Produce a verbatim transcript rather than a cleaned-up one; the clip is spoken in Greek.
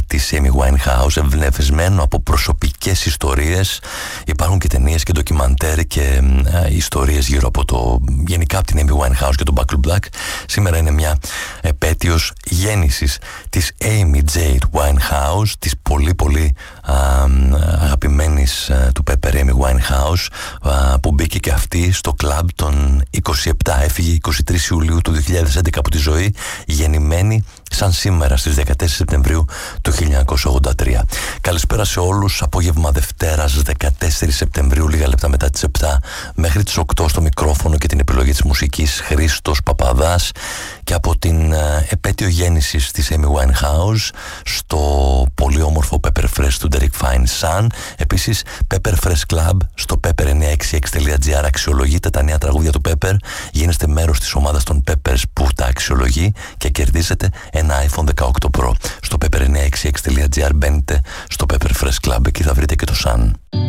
της Amy Winehouse, εμπνευσμένο από προσωπικές ιστορίες. Υπάρχουν και ταινίες και ντοκιμαντέρ και ε, ιστορίες γύρω από το, γενικά από την Amy Winehouse και τον Back to Black. Σήμερα είναι μια επέτειος γέννησης της Amy Jade Winehouse, της πολύ πολύ α, αγαπημένης α, του Pepper Amy Winehouse, α, που μπήκε και αυτή στο κλαμπ τον είκοσι επτά. Έφυγε είκοσι τρεις Ιουλίου του δύο χιλιάδες έντεκα από τη ζωή, γεννημένη σαν σήμερα στις δεκατέσσερις Σεπτεμβρίου του χίλια εννιακόσια ογδόντα τρία. Καλησπέρα σε όλους. Απόγευμα Δευτέρας δεκατέσσερις Σεπτεμβρίου, λίγα λεπτά μετά τις επτά μέχρι τις οκτώ, στο μικρόφωνο και την επιλογή της μουσικής Χρήστος Παπαδάς, και από την ε, επέτειο γέννησης της Amy Winehouse στο πολύ όμορφο Pepper Fresh του Derek Fine Sun. Επίσης Pepper Fresh Club στο pepper εννιακόσια εξήντα έξι τελεία τζι άρ. Αξιολογείτε τα νέα τραγούδια του Pepper, γίνεστε μέρος της ομάδας των Peppers που τα αξιολογεί και κερδίζετε ένα άιφον δεκαοκτώ Pro. Στο pepper εννιακόσια εξήντα έξι τελεία τζι άρ μπαίνετε στο Pepper Fresh Club, εκεί θα βρείτε και το Sun.